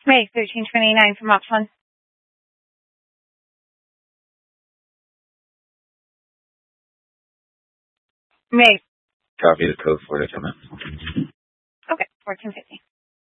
May 1329 from Oxford. May. Copy the code for the comment. Okay, 1450.